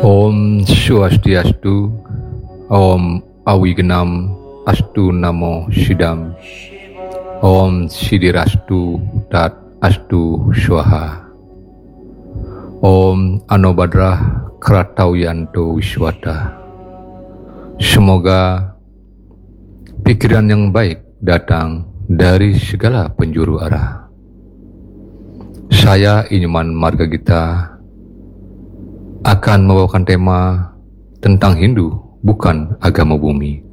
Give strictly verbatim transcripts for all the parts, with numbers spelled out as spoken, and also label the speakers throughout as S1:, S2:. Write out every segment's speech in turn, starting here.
S1: Om Swastiastu, Om Awigenam Astu Namo Sidam, Om Sidirastu Tat Astu Swaha, Om Anobadrah Kratauyanto Wiswata. Semoga pikiran yang baik datang dari segala penjuru arah. Saya Inyuman Margagita akan membawakan tema tentang Hindu, bukan agama bumi.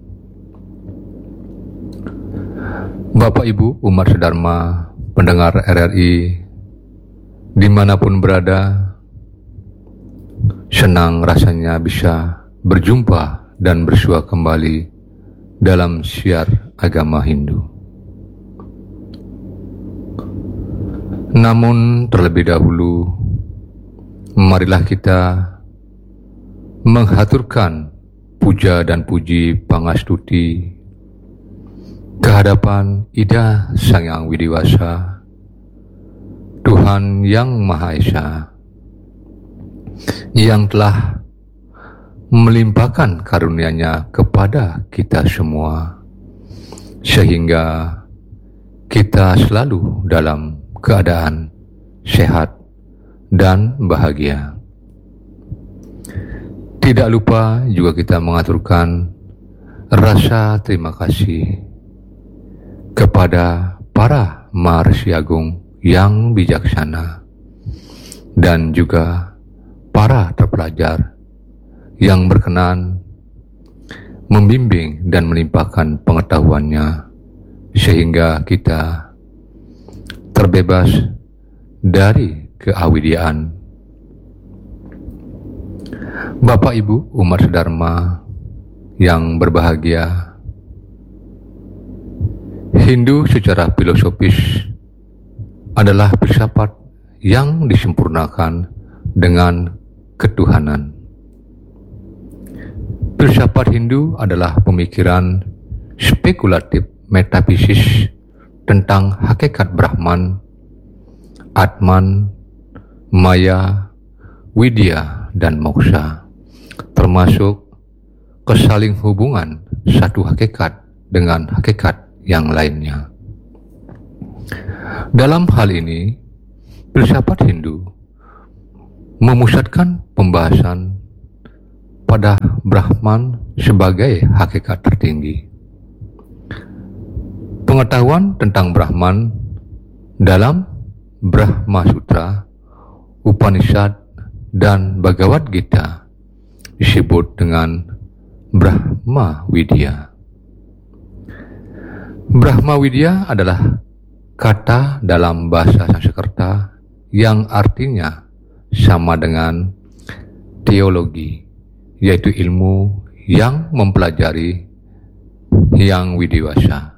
S1: Bapak Ibu umat sedharma, pendengar R R I dimanapun berada, senang rasanya bisa berjumpa dan bersua kembali dalam siar agama Hindu. Namun terlebih dahulu, marilah kita menghaturkan puja dan puji pangastuti kehadapan Ida Sang Hyang Widiwasa, Tuhan Yang Maha Esa, yang telah melimpahkan karunia-Nya kepada kita semua, sehingga kita selalu dalam keadaan sehat dan bahagia. Tidak lupa juga kita mengaturkan rasa terima kasih kepada para Maharsi Agung yang bijaksana dan juga para terpelajar yang berkenan membimbing dan melimpahkan pengetahuannya sehingga kita terbebas dari keawidiaan. Bapak Ibu umat sedharma yang berbahagia, Hindu secara filosofis adalah filsafat yang disempurnakan dengan ketuhanan. Filsafat Hindu adalah pemikiran spekulatif metafisis tentang hakikat Brahman, Atman, Maya, Widya, dan Moksha, termasuk kesaling hubungan satu hakikat dengan hakikat yang lainnya. Dalam hal ini, filsafat Hindu memusatkan pembahasan pada Brahman sebagai hakikat tertinggi. Pengetahuan tentang Brahman dalam Brahma Sutra, Upanishad, dan Bhagavad Gita disebut dengan Brahma Widya. Brahma Widya adalah kata dalam bahasa Sanskerta yang artinya sama dengan teologi, yaitu ilmu yang mempelajari yang widiwasa.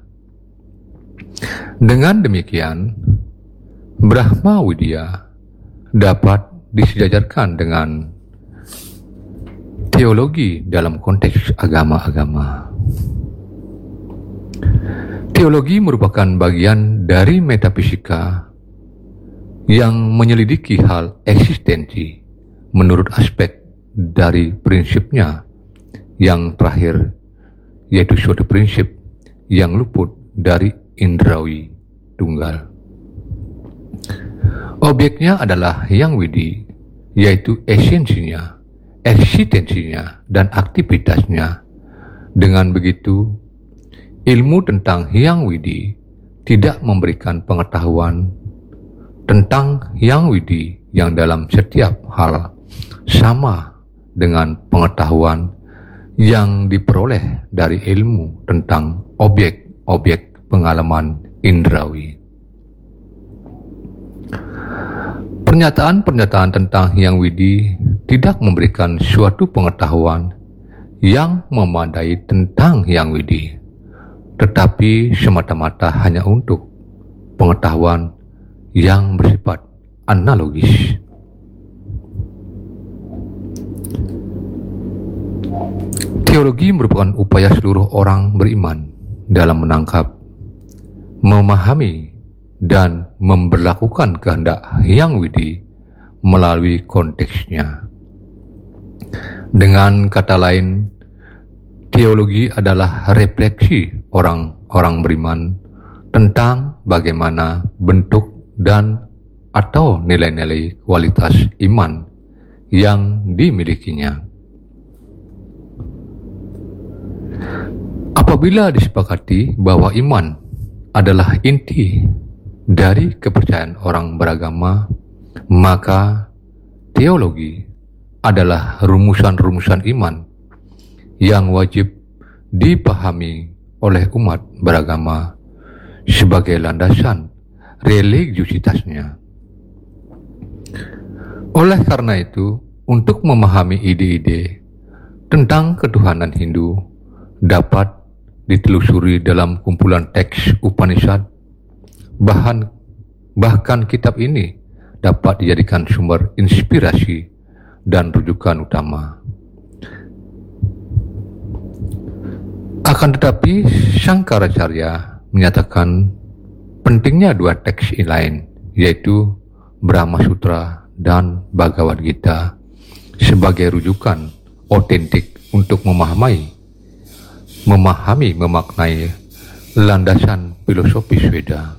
S1: Dengan demikian, Brahma Widya dapat disejajarkan dengan teologi dalam konteks agama-agama. Teologi merupakan bagian dari metafisika yang menyelidiki hal eksistensi menurut aspek dari prinsipnya yang terakhir, yaitu suatu prinsip yang luput dari indrawi tunggal. Objeknya adalah yang widi, yaitu esensinya, eksistensinya, dan aktivitasnya. Dengan begitu, ilmu tentang Hyang Widi tidak memberikan pengetahuan tentang Hyang Widi yang dalam setiap hal sama dengan pengetahuan yang diperoleh dari ilmu tentang objek-objek pengalaman indrawi. Pernyataan-pernyataan tentang Hyang Widi tidak memberikan suatu pengetahuan yang memadai tentang Hyang Widi, tetapi semata-mata hanya untuk pengetahuan yang bersifat analogis. Teologi merupakan upaya seluruh orang beriman dalam menangkap, memahami, dan memberlakukan kehendak Hyang Widi melalui konteksnya. Dengan kata lain, teologi adalah refleksi orang-orang beriman tentang bagaimana bentuk dan atau nilai-nilai kualitas iman yang dimilikinya. Apabila disepakati bahwa iman adalah inti dari kepercayaan orang beragama, maka teologi adalah rumusan-rumusan iman yang wajib dipahami oleh umat beragama sebagai landasan religiusitasnya. Oleh karena itu, untuk memahami ide-ide tentang ketuhanan Hindu dapat ditelusuri dalam kumpulan teks Upanishad. Bahan, bahkan kitab ini dapat dijadikan sumber inspirasi dan rujukan utama. Akan tetapi, Sangkaracarya menyatakan pentingnya dua teks lain, yaitu Brahma Sutra dan Bhagavad Gita sebagai rujukan otentik untuk memahami, memahami, memaknai landasan filosofis Weda.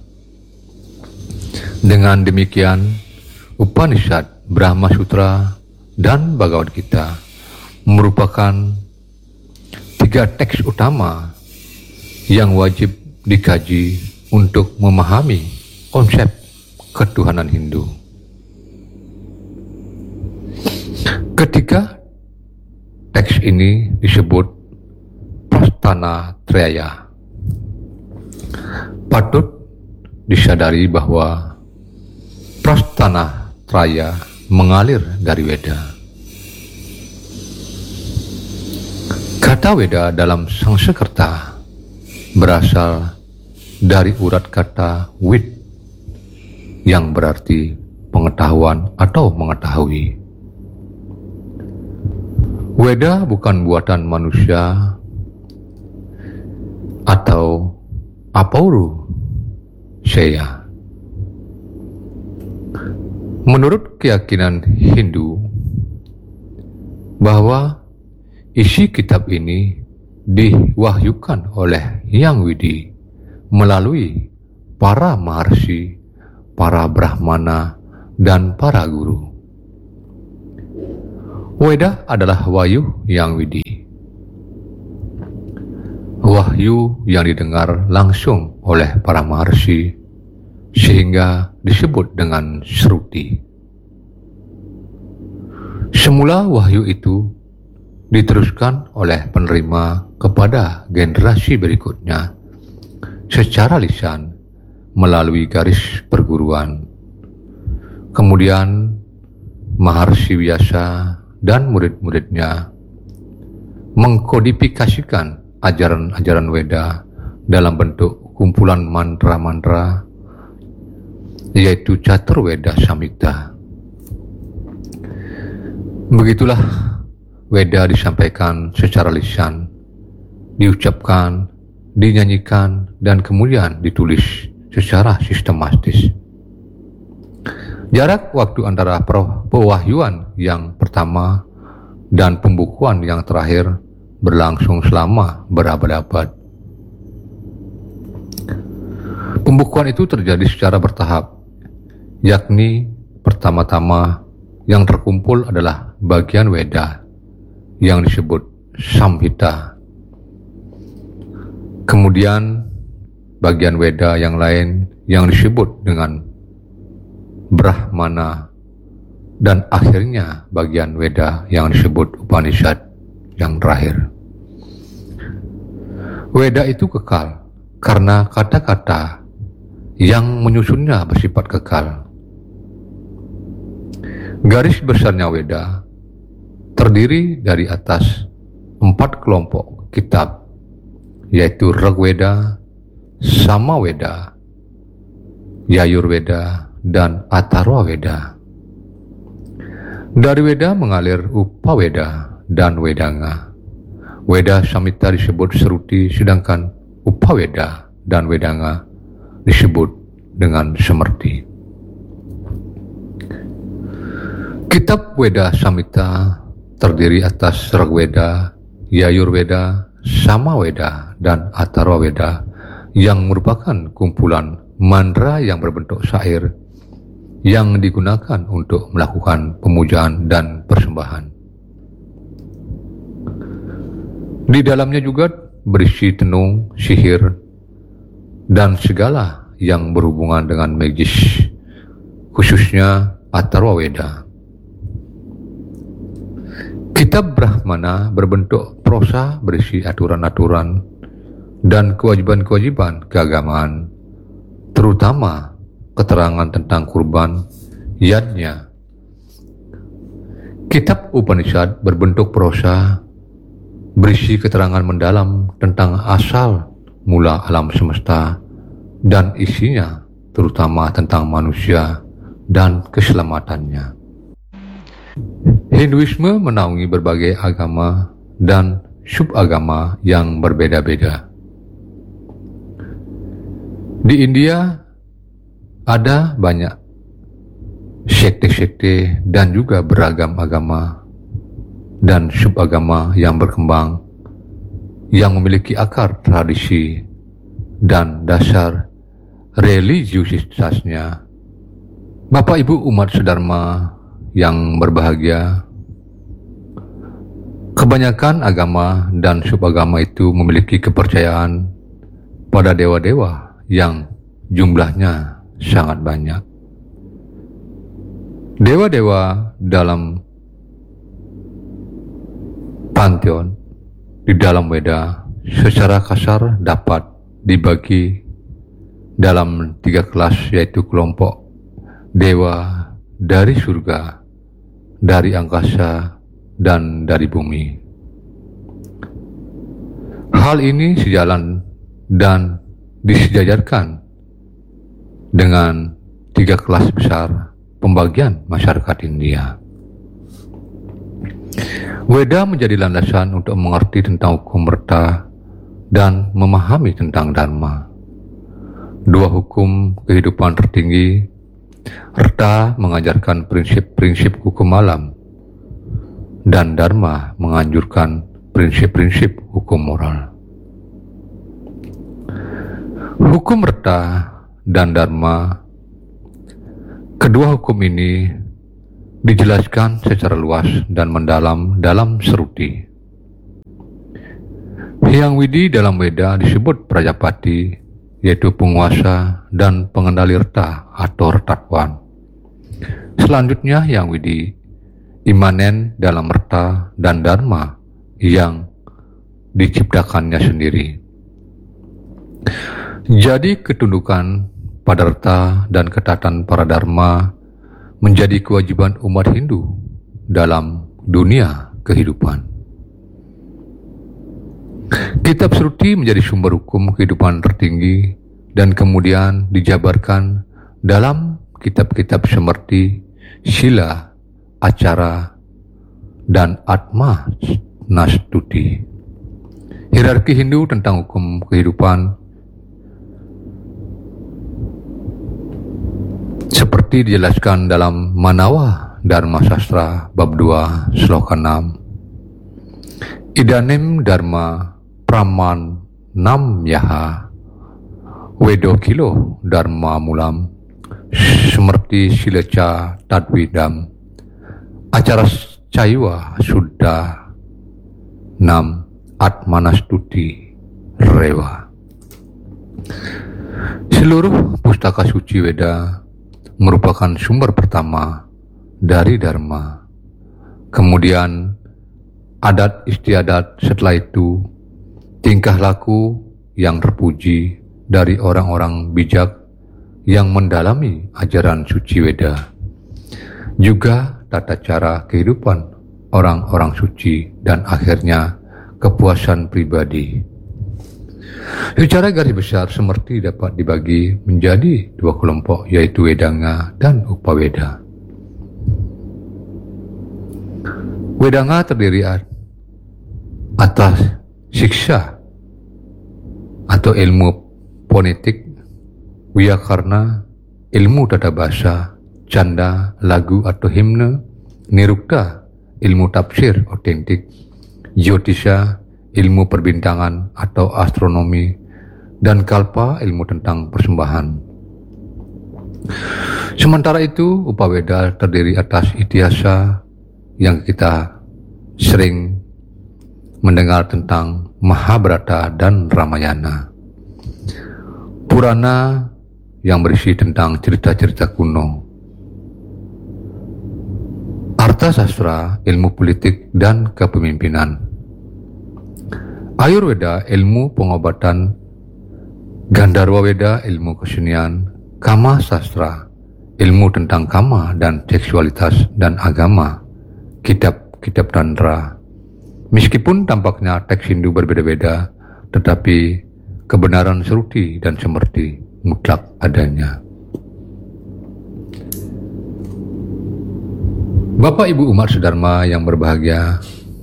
S1: Dengan demikian, Upanishad, Brahma Sutra, dan Bhagavad Gita merupakan tiga teks utama yang wajib dikaji untuk memahami konsep ketuhanan Hindu. Ketiga teks ini disebut Prasthana Traya. Patut disadari bahwa Prasthana Traya mengalir dari Weda. Kata Weda dalam Sanskerta berasal dari urat kata Wid yang berarti pengetahuan atau mengetahui. Weda bukan buatan manusia atau apauru saya. Menurut keyakinan Hindu bahwa isi kitab ini diwahyukan oleh Yang Widi melalui para maharsi, para brahmana, dan para guru. Weda adalah wahyu Yang Widi, wahyu yang didengar langsung oleh para maharsi, sehingga disebut dengan Shruti. Semula wahyu itu diteruskan oleh penerima kepada generasi berikutnya secara lisan melalui garis perguruan. Kemudian Maharsi Vyasa dan murid-muridnya mengkodifikasikan ajaran-ajaran Weda dalam bentuk kumpulan mantra-mantra, yaitu Caturveda Samhita. Begitulah Weda disampaikan secara lisan, diucapkan, dinyanyikan, dan kemudian ditulis secara sistematis. Jarak waktu antara pewahyuan yang pertama dan pembukuan yang terakhir berlangsung selama berabad-abad. Pembukuan itu terjadi secara bertahap, yakni pertama-tama yang terkumpul adalah bagian Weda yang disebut Samhita. Kemudian bagian Weda yang lain yang disebut dengan Brahmana, dan akhirnya bagian Weda yang disebut Upanishad yang terakhir. Weda itu kekal karena kata-kata yang menyusunnya bersifat kekal. Garis besarnya Weda terdiri dari atas empat kelompok kitab, yaitu Rigveda, Samaveda, Yajurveda, dan Atharvaveda. Dari Weda mengalir Upaveda dan Vedanga. Weda Samhita disebut Shruti, sedangkan Upaveda dan Vedanga disebut dengan Smriti. Kitab Weda Samhita terdiri atas Rigveda, Yajurveda, Samaveda, dan Atharvaveda yang merupakan kumpulan mantra yang berbentuk syair yang digunakan untuk melakukan pemujaan dan persembahan. Di dalamnya juga berisi tenung, sihir, dan segala yang berhubungan dengan magis, khususnya Atharvaveda. Kitab Brahmana berbentuk prosa berisi aturan-aturan dan kewajiban-kewajiban keagamaan, terutama keterangan tentang kurban, yajna. Kitab Upanishad berbentuk prosa berisi keterangan mendalam tentang asal mula alam semesta dan isinya, terutama tentang manusia dan keselamatannya. Hinduisme menaungi berbagai agama dan subagama yang berbeda-beda. Di India ada banyak sekte-sekte dan juga beragam agama dan subagama yang berkembang, yang memiliki akar tradisi dan dasar religiusitasnya. Bapak Ibu umat sedharma yang berbahagia, kebanyakan agama dan subagama itu memiliki kepercayaan pada dewa-dewa yang jumlahnya sangat banyak. Dewa-dewa dalam pantheon di dalam Weda secara kasar dapat dibagi dalam tiga kelas, yaitu kelompok dewa dari surga, dari angkasa, dan dari bumi. Hal ini sejalan dan disejajarkan dengan tiga kelas besar pembagian masyarakat India. Weda menjadi landasan untuk mengerti tentang hukum merta dan memahami tentang dharma. Dua hukum kehidupan tertinggi. Rta mengajarkan prinsip-prinsip hukum alam, dan dharma menganjurkan prinsip-prinsip hukum moral. Hukum Rta dan dharma, kedua hukum ini dijelaskan secara luas dan mendalam dalam Sruti. Hyang Widi dalam Weda disebut Prajapati, yaitu penguasa dan pengendali Rta atau Rtatwan. Selanjutnya Hyang Widi imanen dalam Rta dan dharma yang diciptakannya sendiri. Jadi ketundukan pada Rta dan ketaatan para dharma menjadi kewajiban umat Hindu dalam dunia kehidupan. Kitab Sruti menjadi sumber hukum kehidupan tertinggi dan kemudian dijabarkan dalam kitab-kitab seperti Sila, Acara, dan Atma Nastuti. Hierarki Hindu tentang hukum kehidupan seperti dijelaskan dalam Manawa Dharma Sastra bab dua sloka enam. Idanim Dharma Praman Nam Yaha Wedo Kilo Dharma Mulam Semerti Sileca Tadwidam Acara Caiwa Suddha Nam Atmanastuti Rewa. Seluruh pustaka suci Weda merupakan sumber pertama dari Dharma. Kemudian adat istiadat, setelah itu tingkah laku yang terpuji dari orang-orang bijak yang mendalami ajaran suci Weda. Juga tata cara kehidupan orang-orang suci dan akhirnya kepuasan pribadi. Secara garis besar semerti dapat dibagi menjadi dua kelompok, yaitu Wedanga dan Upaweda. Wedanga terdiri atas siksa atau ilmu fonetik, wiyakarna, ilmu tata bahasa, canda, lagu atau himne, nirukta, ilmu tafsir otentik, Jyotisha, ilmu perbintangan atau astronomi, dan Kalpa, ilmu tentang persembahan. Sementara itu, Upaweda terdiri atas Ityasa yang kita sering mendengar tentang Mahabharata dan Ramayana, Purana yang berisi tentang cerita-cerita kuno, Arthasastra, ilmu politik dan kepemimpinan, Ayurveda, ilmu pengobatan, Gandharwa Veda, ilmu kesenian, Kama Sastra, ilmu tentang kama dan seksualitas dan agama, kitab-kitab tantra. Meskipun tampaknya teks Hindu berbeda-beda, tetapi kebenaran Shruti dan Smriti mutlak adanya. Bapak Ibu umat sedharma yang berbahagia,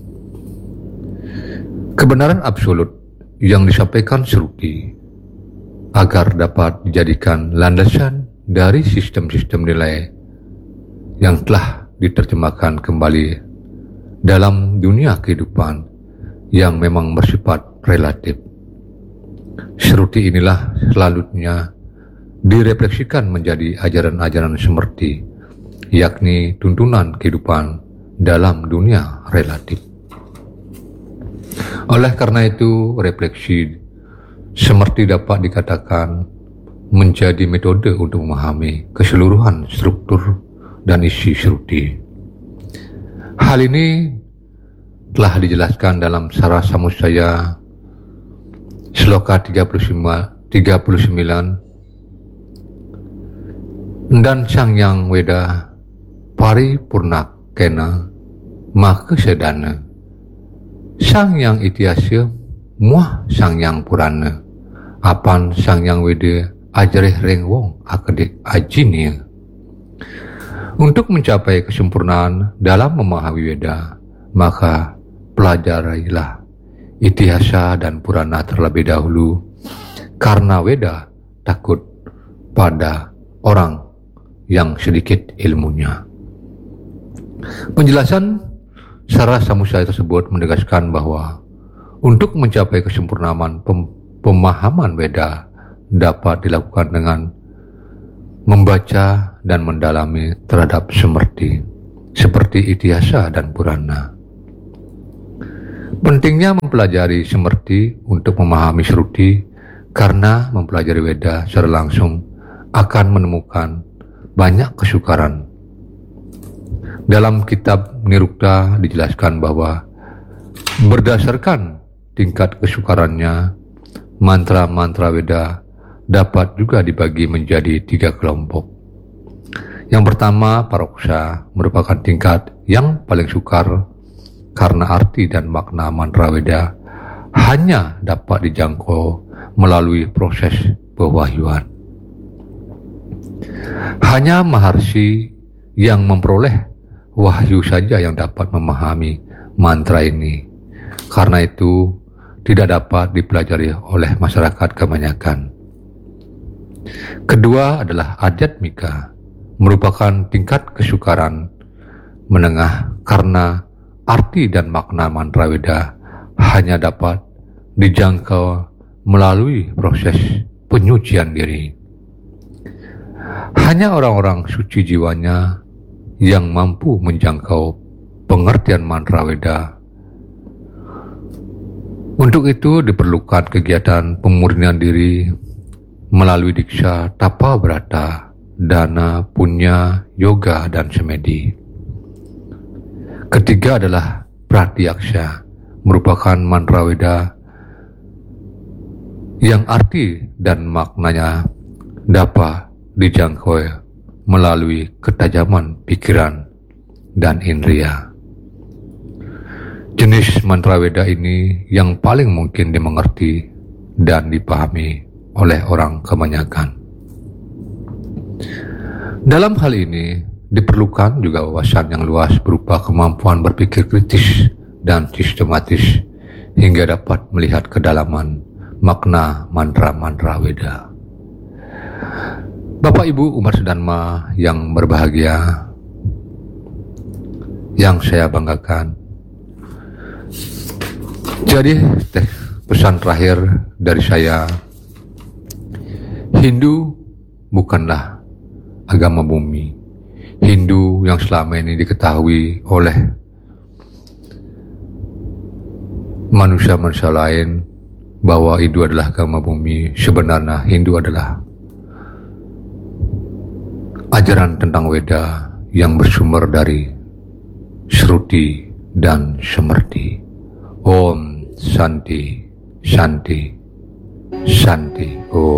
S1: kebenaran absolut yang disampaikan Shruti agar dapat dijadikan landasan dari sistem-sistem nilai yang telah diterjemahkan kembali dalam dunia kehidupan yang memang bersifat relatif. Shruti inilah selanjutnya direfleksikan menjadi ajaran-ajaran Smriti, yakni tuntunan kehidupan dalam dunia relatif. Oleh karena itu, refleksi Smriti dapat dikatakan menjadi metode untuk memahami keseluruhan struktur dan isi Shruti. Hal ini telah dijelaskan dalam Sara Samusaya Sloka tiga puluh sembilan, dan Sangyang Weda Paripurnakena Makesedana, Sangyang Ityasya Muah Sangyang Purana, Apan Sangyang Weda Ajareh Reng Wong Akedik Ajinia. Untuk mencapai kesempurnaan dalam memahami Weda, maka pelajarilah Ityasa dan Purana terlebih dahulu, karena Weda takut pada orang yang sedikit ilmunya. Penjelasan Sara Samusaya tersebut menegaskan bahwa untuk mencapai kesempurnaan pem pemahaman Weda dapat dilakukan dengan membaca dan mendalami terhadap Smriti seperti Ityasa dan Purana. Pentingnya mempelajari Smriti untuk memahami Shruti, karena mempelajari Weda secara langsung akan menemukan banyak kesukaran. Dalam kitab Nirukta dijelaskan bahwa berdasarkan tingkat kesukarannya, mantra-mantra Weda dapat juga dibagi menjadi tiga kelompok. Yang pertama, paroksa, merupakan tingkat yang paling sukar karena arti dan makna mantra Weda hanya dapat dijangkau melalui proses pewahyuan. Hanya Maharshi yang memperoleh wahyu saja yang dapat memahami mantra ini. Karena itu tidak dapat dipelajari oleh masyarakat kebanyakan. Kedua adalah Adhyatmika, merupakan tingkat kesukaran menengah karena arti dan makna mantra Weda hanya dapat dijangkau melalui proses penyucian diri. Hanya orang-orang suci jiwanya yang mampu menjangkau pengertian mantra Weda. Untuk itu diperlukan kegiatan pemurnian diri melalui diksha, tapa brata, dana, punya, yoga, dan semedi. Ketiga adalah Pratyaksha, merupakan mantra Weda yang arti dan maknanya dapat dijangkau melalui ketajaman pikiran dan indria. Jenis mantra Weda ini yang paling mungkin dimengerti dan dipahami oleh orang kebanyakan. Dalam hal ini diperlukan juga wawasan yang luas berupa kemampuan berpikir kritis dan sistematis hingga dapat melihat kedalaman makna mantra-mantra Weda. Bapak Ibu umat sedharma yang berbahagia, yang saya banggakan. Jadi pesan terakhir dari saya, Hindu bukanlah agama bumi. Hindu yang selama ini diketahui oleh manusia-manusia lain bahwa Hindu adalah agama bumi, sebenarnya Hindu adalah ajaran tentang Weda yang bersumber dari Shruti dan Smriti. Om Shanti, Shanti, Shanti. Om.